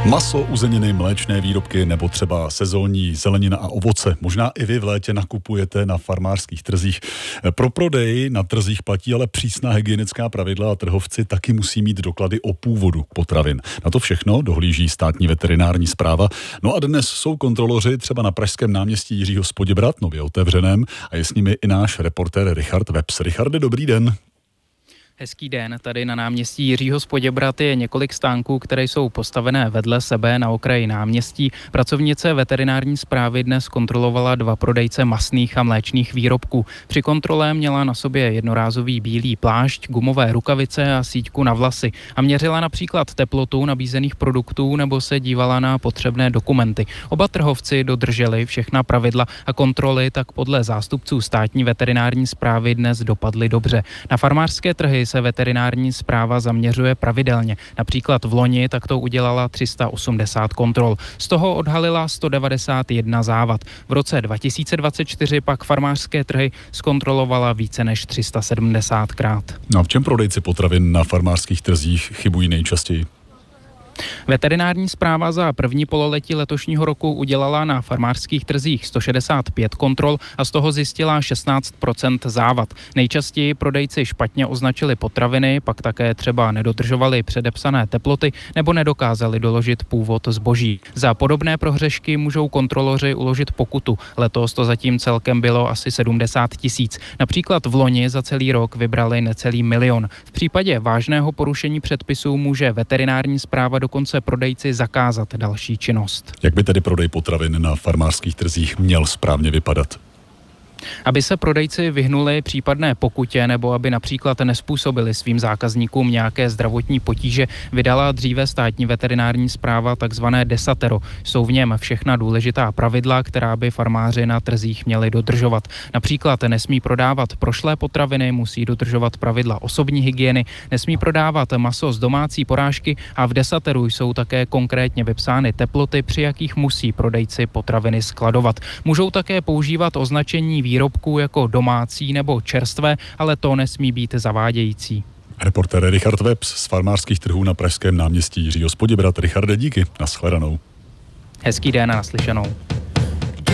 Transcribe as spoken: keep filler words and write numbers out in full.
Maso, uzeniny, mléčné výrobky nebo třeba sezónní zelenina a ovoce. Možná i vy v létě nakupujete na farmářských trzích. Pro prodej na trzích platí ale přísná hygienická pravidla a trhovci taky musí mít doklady o původu potravin. Na to všechno dohlíží státní veterinární správa. No a dnes jsou kontroloři třeba na pražském náměstí Jiřího z Poděbrad, nově otevřeném, a je s nimi i náš reportér Richard Webs. Richarde, dobrý den. Hezký den, tady na náměstí Jiřího z Poděbrad je několik stánků, které jsou postavené vedle sebe na okraji náměstí. Pracovnice veterinární správy dnes kontrolovala dva prodejce masných a mléčných výrobků. Při kontrole měla na sobě jednorázový bílý plášť, gumové rukavice a síťku na vlasy a měřila například teplotu nabízených produktů nebo se dívala na potřebné dokumenty. Oba trhovci dodrželi všechna pravidla a kontroly tak podle zástupců státní veterinární správy dnes dopadly dobře. Na farmářské trhy se veterinární správa zaměřuje pravidelně. Například v loni tak to udělala tři sta osmdesát kontrol. Z toho odhalila sto devadesát jedna závad. V roce dva tisíce dvacet čtyři pak farmářské trhy zkontrolovala více než tři sta sedmdesátkrát. No a v čem prodejci potravin na farmářských trzích chybují nejčastěji? Veterinární správa za první pololetí letošního roku udělala na farmářských trzích sto šedesát pět kontrol a z toho zjistila šestnáct procent závad. Nejčastěji prodejci špatně označili potraviny, pak také třeba nedodržovali předepsané teploty nebo nedokázali doložit původ zboží. Za podobné prohřešky můžou kontroloři uložit pokutu. Letos to zatím celkem bylo asi sedmdesát tisíc. Například v loni za celý rok vybrali necelý milion. V případě vážného porušení předpisů může veterinární správa dokonce prodejci zakázat další činnost. Jak by tedy prodej potravin na farmářských trzích měl správně vypadat? Aby se prodejci vyhnuli případné pokutě nebo aby například nespůsobili svým zákazníkům nějaké zdravotní potíže, vydala dříve státní veterinární správa takzvané desatero. Jsou v něm všechna důležitá pravidla, která by farmáři na trzích měli dodržovat. Například nesmí prodávat prošlé potraviny, musí dodržovat pravidla osobní hygieny, nesmí prodávat maso z domácí porážky a v desateru jsou také konkrétně vypsány teploty, při jakých musí prodejci potraviny skladovat. Můžou také používat označení výrobků jako domácí nebo čerstvé, ale to nesmí být zavádějící. Reportér Richard Webs z farmářských trhů na pražském náměstí Jiřího z Poděbrad. Richarde, díky. Nashledanou. Hezký den a naslyšenou.